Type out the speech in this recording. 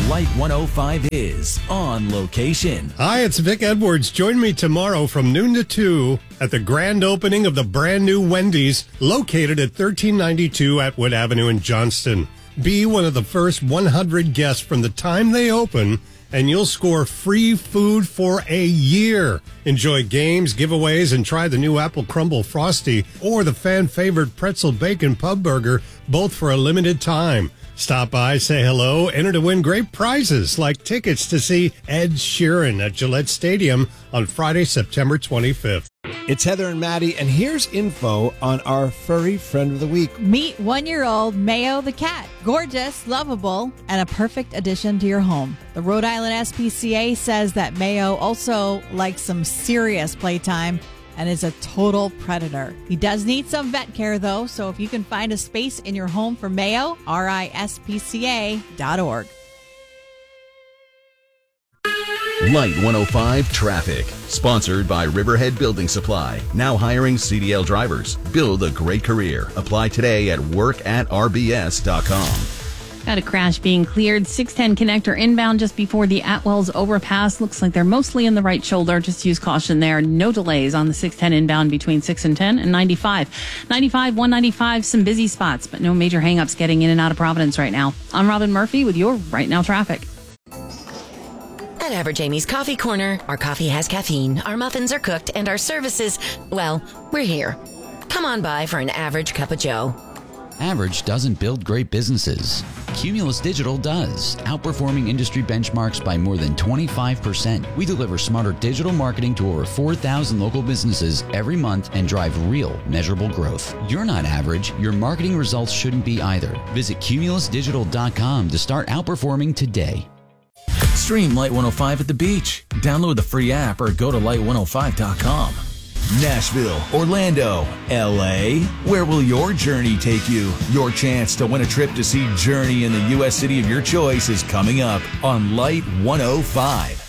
Light 105 is on location. Hi, it's Vic Edwards. Join me tomorrow from noon to 2 at the grand opening of the brand new Wendy's located at 1392 Atwood Avenue in Johnston. Be one of the first 100 guests from the time they open, and you'll score free food for a year. Enjoy games, giveaways, and try the new Apple Crumble Frosty or the fan-favorite Pretzel Bacon Pub Burger, both for a limited time. Stop by, say hello, enter to win great prizes like tickets to see Ed Sheeran at Gillette Stadium on Friday, September 25th. It's Heather and Maddie, and here's info on our furry friend of the week. Meet 1-year-old Mayo the cat. Gorgeous, lovable, and a perfect addition to your home. The Rhode Island SPCA says that Mayo also likes some serious playtime and is a total predator. He does need some vet care, though, so if you can find a space in your home for Mayo, rispca.org. Light 105 Traffic. Sponsored by Riverhead Building Supply. Now hiring CDL drivers. Build a great career. Apply today at work@rbs.com. Got a crash being cleared. 610 connector inbound just before the Atwells overpass. Looks like they're mostly in the right shoulder. Just use caution there. No delays on the 610 inbound between 6 and 10 and 95. 95, 195, some busy spots, but no major hangups getting in and out of Providence right now. I'm Robin Murphy with your Right Now traffic. At Average Amy's Coffee Corner, our coffee has caffeine, our muffins are cooked, and our services, well, we're here. Come on by for an average cup of joe. Average doesn't build great businesses. Cumulus Digital does, outperforming industry benchmarks by more than 25%. We deliver smarter digital marketing to over 4,000 local businesses every month and drive real, measurable growth. You're not average. Your marketing results shouldn't be either. Visit cumulusdigital.com to start outperforming today. Stream Light 105 at the beach. Download the free app or go to light105.com. Nashville, Orlando, LA. Where will your journey take you? Your chance to win a trip to see Journey in the U.S. city of your choice is coming up on Light 105.